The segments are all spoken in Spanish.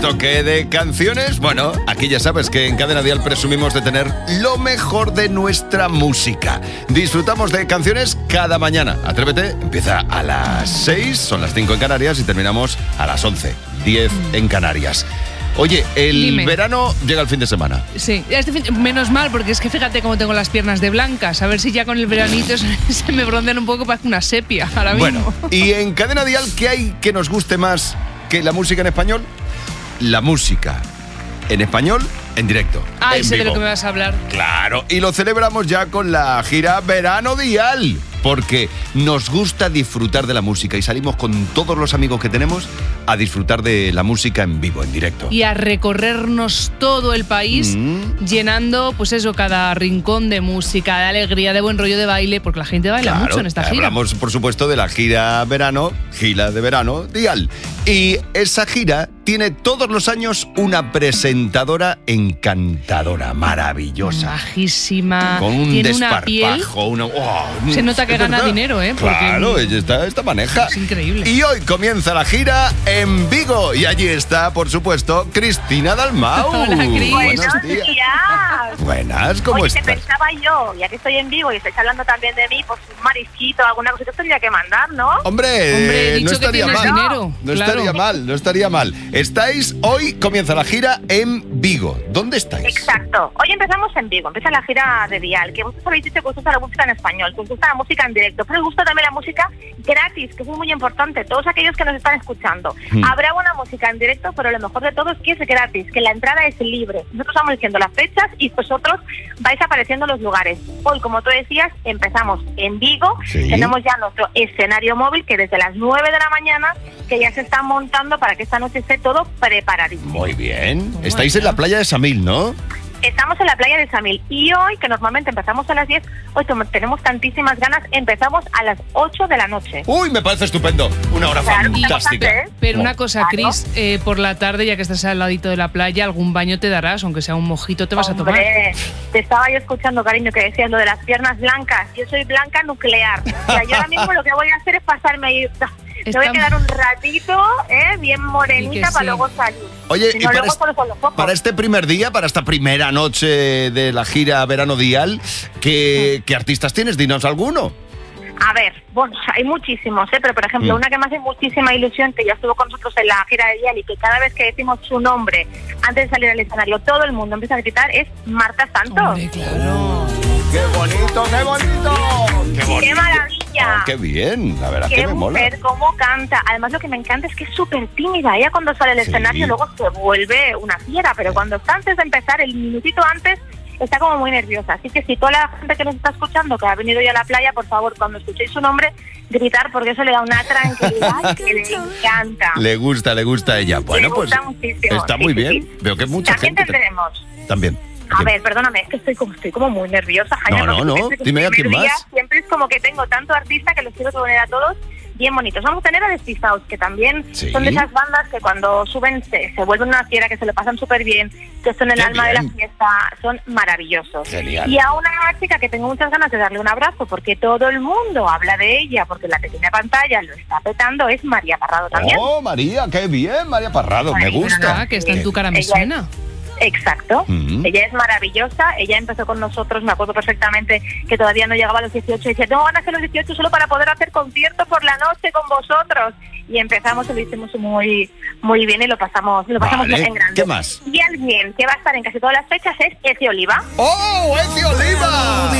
toque de canciones. Bueno, aquí ya sabes que en Cadena Dial presumimos de tener lo mejor de nuestra música. Disfrutamos de canciones cada mañana. Atrévete, empieza a las 6, son las 5 en Canarias y terminamos a las 11, 10 en Canarias. Oye, el verano llega el fin de semana. Sí, menos mal, porque es que fíjate cómo tengo las piernas de blancas. A ver si ya con el veranito se me broncean un poco, parece una sepia ahora mismo. Bueno, y en Cadena Dial, ¿qué hay que nos guste más que la música en español? La música en español en directo. Ay, sé de lo que me vas a hablar. Claro, y lo celebramos ya con la gira Verano Dial, porque nos gusta disfrutar de la música y salimos con todos los amigos que tenemos a disfrutar de la música en vivo, en directo. Y a recorrernos todo el país llenando, pues eso, cada rincón de música, de alegría, de buen rollo, de baile, porque la gente baila mucho en esta gira. Hablamos, por supuesto, de la gira de Verano Dial. Y esa gira tiene todos los años una presentadora encantadora, maravillosa. Majísima. Con un tiene desparpajo. Se nota que gana dinero, ¿eh? Porque claro, esta maneja. Es increíble. Y hoy comienza la gira en Vigo. Y allí está, por supuesto, Cristina Dalmau. Hola, Cris. Buenos días. Buenas, ¿cómo estás? Oye, pensaba yo, ya que estoy en Vigo y estáis hablando también de mí, pues un marisquito, alguna cosita tendría que mandar, ¿no? Hombre, no estaría mal. Dinero, no estaría mal. Hoy comienza la gira en Vigo. ¿Dónde estáis? Exacto. Hoy empezamos en Vigo, empieza la gira de Dial, que vosotros habéis dicho que os gusta la música en español, que os gusta la música en directo, pero os gusta también la música gratis, que es muy importante, todos aquellos que nos están escuchando. Habrá buena música en directo, pero lo mejor de todo es que es gratis, que la entrada es libre. Nosotros vamos diciendo las fechas y vosotros vais apareciendo en los lugares. Hoy, como tú decías, empezamos en Vigo, tenemos ya nuestro escenario móvil, que desde las 9 de la mañana, que ya se está montando para que esta noche esté todo preparadísimo. Muy bien. Estáis en la playa de Samil, ¿no? Estamos en la playa de Samil y hoy, que normalmente empezamos a las 10, hoy tenemos tantísimas ganas, empezamos a las 8 de la noche. ¡Uy, me parece estupendo! Una hora fantástica. Pero una cosa, Cris, por la tarde, ya que estás al ladito de la playa, algún baño te darás, aunque sea un mojito te vas a tomar. Te estaba yo escuchando, cariño, que decías lo de las piernas blancas. Yo soy blanca nuclear. O sea, yo ahora mismo lo que voy a hacer es pasarme ahí. Me voy a quedar un ratito, bien morenita, para luego salir. Oye, y para este primer día, para esta primera noche de la gira Verano Dial, ¿qué artistas tienes? Dinos alguno. A ver, bueno, hay muchísimos, pero por ejemplo, una que me hace muchísima ilusión, que ya estuvo con nosotros en la gira de Dial y que cada vez que decimos su nombre antes de salir al escenario, todo el mundo empieza a gritar, es Marta Santos. Hombre, claro. ¡Qué bonito, qué bonito! ¡Qué bonito! ¡Qué maravilla! ¡Qué bien! La verdad que me mola. Qué mujer, cómo canta. Además, lo que me encanta es que es súper tímida. Ella cuando sale al escenario luego se vuelve una fiera, pero cuando está antes de empezar, el minutito antes, está como muy nerviosa. Así que si toda la gente que nos está escuchando, que ha venido ya a la playa, por favor, cuando escuchéis su nombre, gritar, porque eso le da una tranquilidad que le encanta. Le gusta a ella. Bueno, le gusta muchísimo. Está muy bien. Veo que mucha gente... También tendremos... También. A ver, perdóname, es que estoy como muy nerviosa, Jaime. No, dime a quién más. Siempre es como que tengo tanto artista que los quiero poner a todos bien bonitos. Vamos a tener a Despistados, que también son de esas bandas que cuando suben se vuelven una fiera, que se lo pasan súper bien, que son el alma de la fiesta, son maravillosos. Genial. Y a una chica que tengo muchas ganas de darle un abrazo, porque todo el mundo habla de ella, porque la pequeña pantalla lo está petando, es María Parrado también. ¡Oh, María, qué bien! María Parrado, me gusta. Que está en Tu cara me suena. Exacto, ella es maravillosa, ella empezó con nosotros, me acuerdo perfectamente que todavía no llegaba a los 18 y decía, tengo ganas de los 18 solo para poder hacer conciertos por la noche con vosotros. Y empezamos y lo hicimos muy bien y lo pasamos en grande. ¿Qué más? Y alguien que va a estar en casi todas las fechas es Eci Oliva. ¡Oh, Eci Oliva!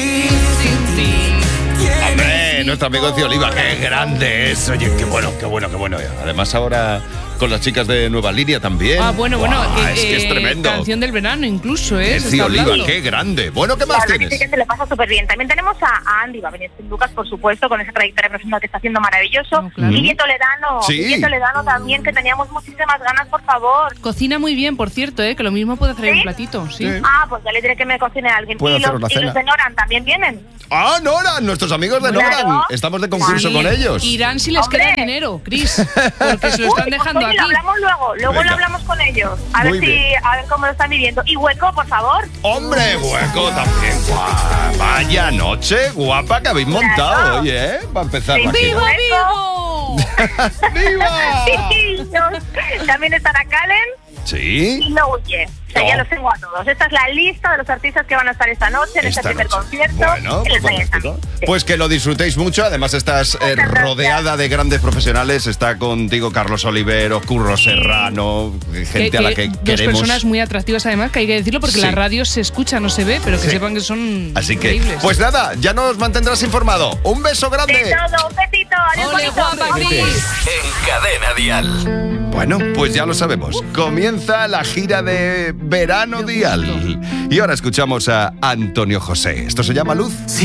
Hombre, nuestro amigo Eci Oliva, qué grande es. Oye, qué bueno. Además ahora con las chicas de Nueva Línea también. Bueno, es que es tremendo. Canción del verano incluso, Eci Oliva, qué grande. Bueno, ¿qué más tienes? Sí que se le pasa súper bien. También tenemos a Andy, va a venir sin Lucas, por supuesto, con esa trayectoria profesional que está haciendo maravilloso. Guille Toledano. Guille Toledano también, que teníamos muchísimas ganas, por favor. Cocina muy bien, por cierto, que lo mismo puede hacer un platito. Sí. Pues ya le diré que me cocine a alguien. Y los de Noran también vienen. ¡Ah, Noran! Nuestros amigos de Noran. Estamos de concurso con ellos. Irán si les queda dinero, Cris, porque se lo están dejando aquí. Lo hablamos luego lo hablamos con ellos. A ver cómo lo están viviendo. Y Hueco, por favor. ¡Hombre, Hueco también! Vaya noche guapa que habéis montado hoy, ¿eh? Va a empezar la gira. ¡Viva! ¡Viva! También estará Calen. ¿Sí? Y no huye. O sea, ya los tengo a todos. Esta es la lista de los artistas que van a estar esta noche en este primer concierto. Bueno, pues fantástico. Pues que lo disfrutéis mucho. Además estás rodeada de grandes profesionales. Está contigo Carlos Olivero, Curro Serrano, gente a la que queremos. Dos personas muy atractivas además, que hay que decirlo porque la radio se escucha, no se ve, pero que sepan que son Así increíbles. que, pues nada, ya nos mantendrás informado. Un beso grande. De todo, un besito. Adiós, ¡Ole, guapa, Cris! En Cadena Dial. Bueno, pues ya lo sabemos. Comienza la gira de Verano Dial. Y ahora escuchamos a Antonio José. Esto se llama Luz.